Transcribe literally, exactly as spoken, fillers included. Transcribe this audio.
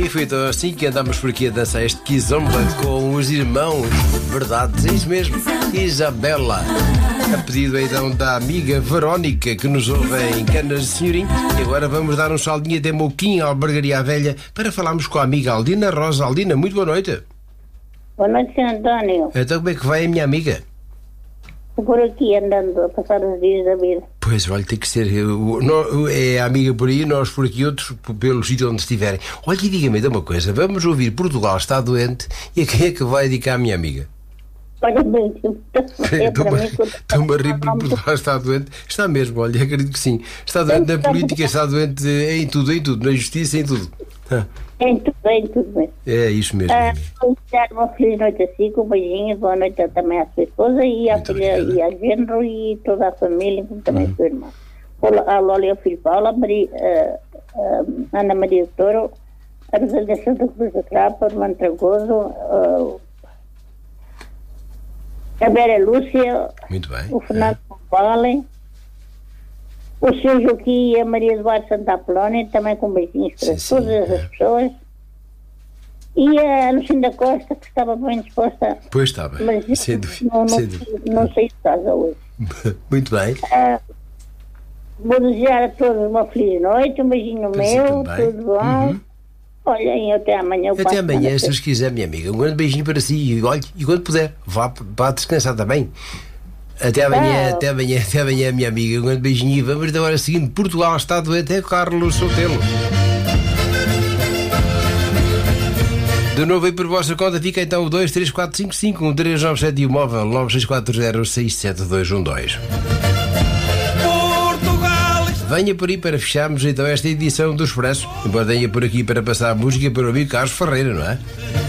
E foi então assim que andamos por aqui a dançar este Kizomba com os irmãos Verdades, é isso mesmo, Isabela. A pedido então da amiga Verónica, que nos ouve em Canas de Senhorim. E agora vamos dar um saldinho até Moquim, à Albergaria Velha, para falarmos com a amiga Aldina Rosa. Aldina, muito boa noite. Boa noite, senhor António. Então como é que vai a minha amiga? Estou por aqui andando a passar os dias da vida. Pois, olha, tem que ser. Eu, não, é a amiga por aí, nós por aqui, outros pelo sítio onde estiverem. Olha, e diga-me uma coisa: vamos ouvir Portugal está doente, e a quem é que vai dedicar a minha amiga? Olha bem, é para mim. Estou-me a rir porque Portugal está doente. Está mesmo, olha, acredito que sim. Está doente na política, está doente em tudo, em tudo, na justiça, em tudo. Em tudo, em tudo bem. É isso mesmo. Ah, vou dar uma feliz noite a si, com um beijinho, boa noite também à sua esposa e à Muito filha obrigada. e a genro e toda a família, como também Uhum. o seu irmão. A Lola e o filho Paulo, a Maria, ah, ah, Ana Maria do Toro, a Rosalina Santa Cruz da Trapa, o Armando Tragoso, ah, a Vera Lúcia, Muito bem. o Fernando Paulo, o senhor Joaquim e a Maria Eduardo Santa Apolónia, também com beijinhos para Sim, todas sim, as é. pessoas. E a Lucinda Costa, que estava bem disposta, Pois está bem. mas Sem dúvida. não, não, Sem dúvida. não saí de casa hoje. Muito bem. Ah, vou desejar a todos uma feliz noite, um beijinho Para si meu, também. tudo bom. Uhum. Olhem, até amanhã. eu Até passo amanhã, na se Deus quiser, minha amiga. Um grande beijinho para si. E, olhe, e quando puder, vá, vá descansar também. Até amanhã, Tchau. até amanhã, até amanhã, minha amiga. Um grande beijinho. E vamos da hora seguinte. Portugal está doente. É Carlos Sotelo. De novo aí por vossa conta fica então o dois três quatro cinco cinco um três nove sete e o móvel nove seis quatro zero seis sete dois um dois. Venha por aí para fecharmos então esta edição do Expresso. Embora venha por aqui para passar a música para ouvir Carlos Ferreira, não é?